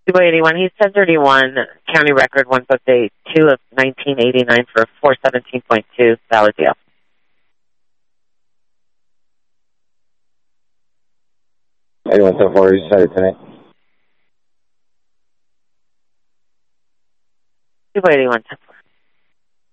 281. He's 1031, county record, one book date 2 of 1989 for 417.2, valid deal. Anyone so far, you decided tonight? 281,